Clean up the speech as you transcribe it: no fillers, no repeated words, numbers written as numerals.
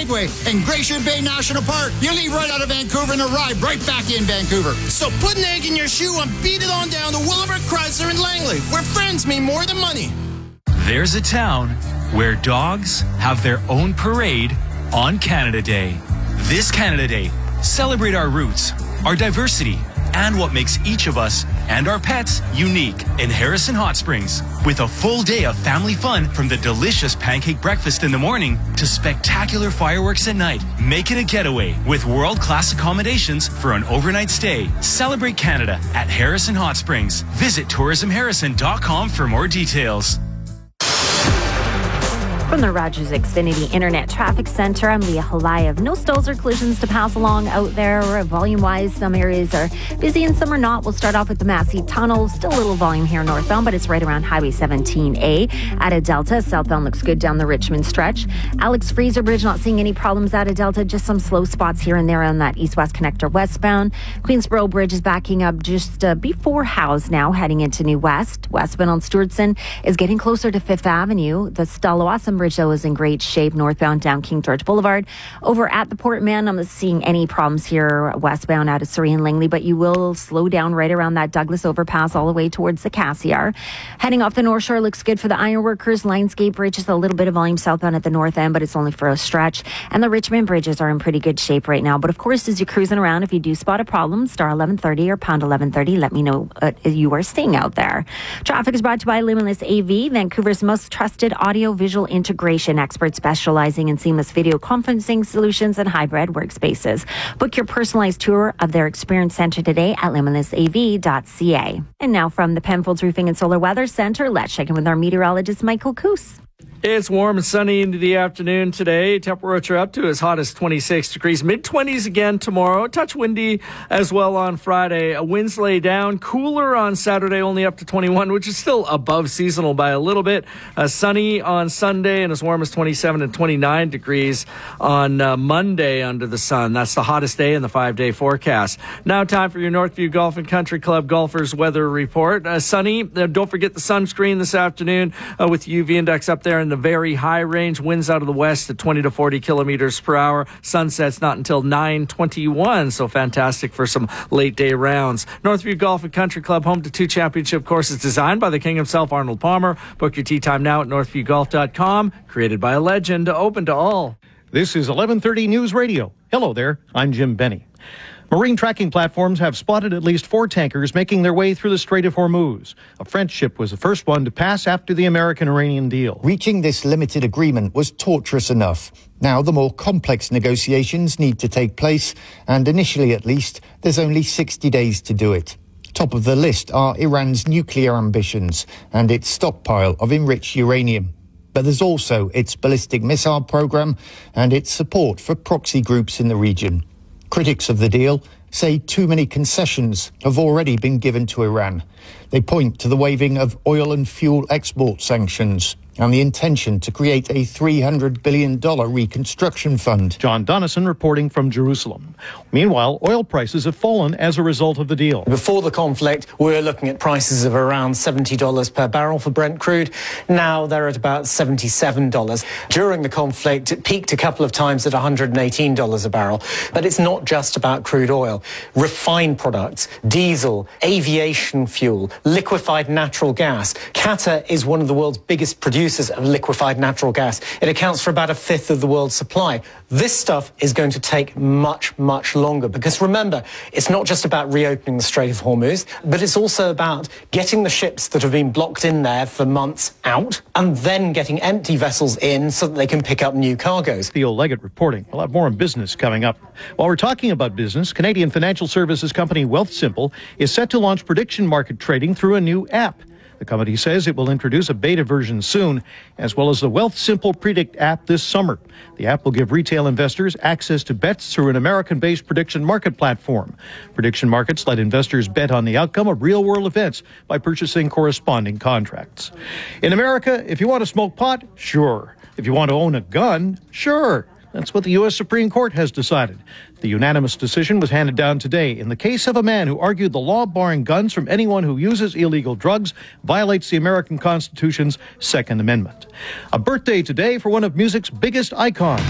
Speedway and Glacier Bay National Park. You leave right out of Vancouver and arrive right back in Vancouver. So put an egg in your shoe and beat it on down to Willowbrook Chrysler in Langley, where friends mean more than money. There's a town where dogs have their own parade on Canada Day. This Canada Day, celebrate our roots, our diversity, and what makes each of us and our pets unique in Harrison Hot Springs. With a full day of family fun from the delicious pancake breakfast in the morning to spectacular fireworks at night. Make it a getaway with world-class accommodations for an overnight stay. Celebrate Canada at Harrison Hot Springs. Visit tourismharrison.com for more details. From the Rogers Xfinity Internet Traffic Center, I'm Leah Halayev. No stalls or collisions to pass along out there. Volume-wise, some areas are busy and some are not. We'll start off with the Massey Tunnel. Still a little volume here northbound, but it's right around Highway 17A. Out of Delta, southbound looks good down the Richmond stretch. Alex Fraser Bridge, not seeing any problems out of Delta. Just some slow spots here and there on that east-west connector westbound. Queensboro Bridge is backing up just before Howes now, heading into New West. Westbound on Stewardson is getting closer to 5th Avenue. The Stalawassam Bridge, though, is in great shape northbound down King George Boulevard. Over at the Port Mann, I'm not seeing any problems here westbound out of Surrey and Langley, but you will slow down right around that Douglas overpass all the way towards the Cassiar. Heading off the North Shore looks good for the Ironworkers. Lionsgate Bridge is a little bit of volume southbound at the north end, but it's only for a stretch. And the Richmond bridges are in pretty good shape right now. But of course, as you're cruising around, if you do spot a problem, star 1130 or pound 1130, let me know you are staying out there. Traffic is brought to you by Luminous AV, Vancouver's most trusted audio-visual integration expert specializing in seamless video conferencing solutions and hybrid workspaces. Book your personalized tour of their experience center today at luminousav.ca. And now from the Penfolds Roofing and Solar Weather Center, let's check in with our meteorologist, Michael Coos. It's warm and sunny into the afternoon today. Temperature up to as hot as 26 degrees. Mid-20s again tomorrow. A touch windy as well on Friday. Winds lay down. Cooler on Saturday, only up to 21, which is still above seasonal by a little bit. Sunny on Sunday and as warm as 27 and 29 degrees on Monday under the sun. That's the hottest day in the 5-day forecast. Now time for your Northview Golf and Country Club golfers weather report. Sunny. Don't forget the sunscreen this afternoon with UV index up there in the very high range. Winds out of the west at 20 to 40 kilometers per hour. Sunset's not until 9:21, so fantastic for some late day rounds. Northview Golf and Country Club, home to 2 championship courses designed by the king himself, Arnold Palmer. Book your tee time now at northviewgolf.com. Created by a legend, open to all. This is 1130 News Radio. Hello there, I'm Jim Benny. Marine tracking platforms have spotted at least 4 tankers making their way through the Strait of Hormuz. A French ship was the first one to pass after the American-Iranian deal. Reaching this limited agreement was torturous enough. Now the more complex negotiations need to take place, and initially at least, there's only 60 days to do it. Top of the list are Iran's nuclear ambitions and its stockpile of enriched uranium. But there's also its ballistic missile program and its support for proxy groups in the region. Critics of the deal say too many concessions have already been given to Iran. They point to the waiving of oil and fuel export sanctions and the intention to create a $300 billion reconstruction fund. John Donnison reporting from Jerusalem. Meanwhile, oil prices have fallen as a result of the deal. Before the conflict, we were looking at prices of around $70 per barrel for Brent crude. Now they're at about $77. During the conflict, it peaked a couple of times at $118 a barrel. But it's not just about crude oil. Refined products, diesel, aviation fuel, liquefied natural gas. Qatar is one of the world's biggest producers of liquefied natural gas. It accounts for about 1/5 of the world's supply. This stuff is going to take much, much longer because remember, it's not just about reopening the Strait of Hormuz, but it's also about getting the ships that have been blocked in there for months out and then getting empty vessels in so that they can pick up new cargoes. Theo Leggett reporting. We'll have more on business coming up. While we're talking about business, Canadian financial services company Wealthsimple is set to launch prediction market trading through a new app. The company says it will introduce a beta version soon, as well as the Wealthsimple Predict app this summer. The app will give retail investors access to bets through an American-based prediction market platform. Prediction markets let investors bet on the outcome of real-world events by purchasing corresponding contracts. In America, if you want to smoke pot, sure. If you want to own a gun, sure. That's what the U.S. Supreme Court has decided. The unanimous decision was handed down today in the case of a man who argued the law barring guns from anyone who uses illegal drugs violates the American Constitution's Second Amendment. A birthday today for one of music's biggest icons.